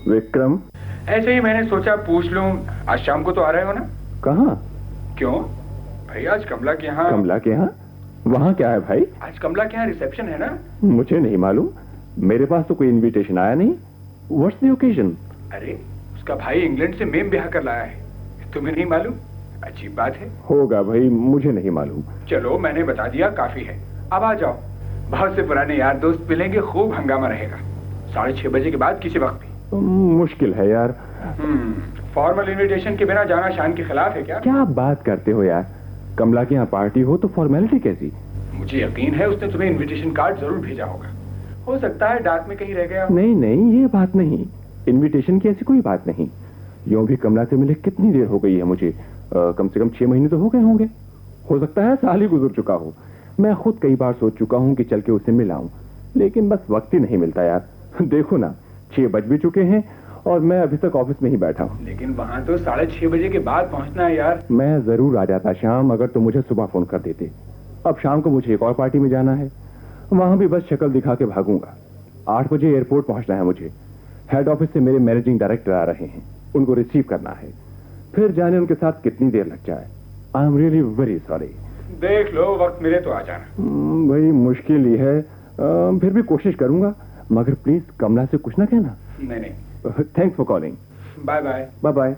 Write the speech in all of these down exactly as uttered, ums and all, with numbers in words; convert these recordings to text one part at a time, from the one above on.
विक्रम, ऐसे ही मैंने सोचा पूछ लूं, आज शाम को तो आ रहे हो ना? कहाँ? क्यों भाई, आज कमला के यहाँ। कमला के यहाँ? वहाँ क्या है भाई? आज कमला के यहाँ रिसेप्शन है ना? मुझे नहीं मालूम, मेरे पास तो कोई इनविटेशन आया नहीं। What's the occasion? अरे उसका भाई इंग्लैंड से मेम ब्याह कर लाया है, तुम्हें नहीं मालूम? अजीब बात है। होगा भाई, मुझे नहीं मालूम। चलो मैंने बता दिया, काफी है। अब आ जाओ, बहुत से पुराने यार दोस्त मिलेंगे, खूब हंगामा रहेगा। साढ़े छह बजे के बाद किसी वक्त भी। मुश्किल है यार। फॉर्मल इनविटेशन के बिना जाना शान के खिलाफ है क्या? क्या बात करते हो यार, कमला के यहाँ पार्टी हो तो फॉर्मेलिटी कैसी? मुझे यकीन है उसने तुम्हें इनविटेशन कार्ड जरूर भेजा होगा। हो सकता है डाक में कहीं रह गया हो। नहीं नहीं, ये बात नहीं, इनविटेशन की ऐसी कोई बात नहीं। यूं भी कमला से मिले कितनी देर हो गई है मुझे, आ, कम से कम छह महीने तो हो गए होंगे। हो सकता है साल ही गुजर चुका हो। मैं खुद कई बार सोच चुका हूं कि चल के उससे मिलाऊं, लेकिन बस वक्त ही नहीं मिलता यार। देखो ना, छह बज भी चुके हैं और मैं अभी तक ऑफिस में ही बैठा हूं। लेकिन वहां तो साढ़े छह बजे के बाद पहुंचना है यार। मैं जरूर आ जाता शाम, अगर तुम मुझे सुबह फोन कर देते। अब शाम को मुझे एक और पार्टी में जाना है, वहां भी बस शक्ल दिखा के भागूंगा। आठ बजे एयरपोर्ट पहुंचना है मुझे। हेड ऑफिस से मेरे मैनेजिंग डायरेक्टर आ रहे हैं, उनको रिसीव करना है। फिर जाने उनके साथ कितनी देर लग जाए। I am really very sorry. देख लो, वक्त मिले तो आ जाना। भाई मुश्किल ही है, आ, फिर भी कोशिश करूंगा, मगर प्लीज कमला से कुछ ना कहना। नहीं नहीं। Thanks for calling. Bye bye. Bye bye.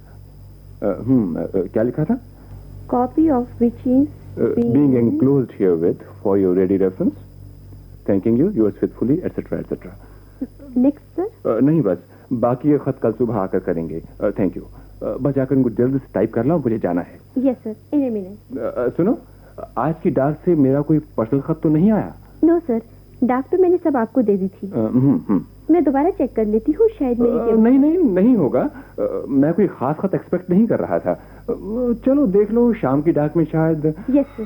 हम्म क्या लिखा था? Copy of which is being enclosed herewith for your ready reference, thanking you, yours faithfully, etc etc. Next sir? नहीं बस, बाकी ये खत कल सुबह आकर करेंगे। Thank you. बस जाकर इनको जल्द से टाइप कर लाओ, मुझे जाना है। Yes sir, in a minute. सुनो, आज की डाक से मेरा कोई पर्सनल खत तो नहीं आया? नो सर, डाक तो मैंने सब आपको दे दी थी। uh, हम्म हम्म मैं दोबारा चेक कर लेती हूँ, शायद मेरी uh, नहीं नहीं नहीं होगा। uh, मैं कोई खास खत एक्सपेक्ट नहीं कर रहा था। uh, चलो देख लो, शाम की डाक में शायद। Yes sir.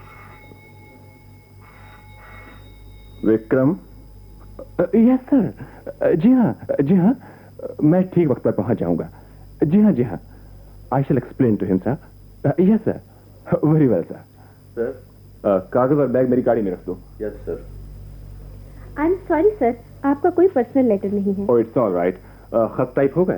Vikram? Yes sir. जी हाँ जी हाँ, मैं ठीक वक्त पर पहुंच जाऊंगा। जी हाँ जी हाँ, आई शैल explain to him sir. Yes sir, very well sir. Sir कागज और बैग मेरी गाड़ी में रख दो। Yes sir. I am sorry sir, आपका कोई पर्सनल लेटर नहीं है। Oh it's all right. खत टाइप हो गए?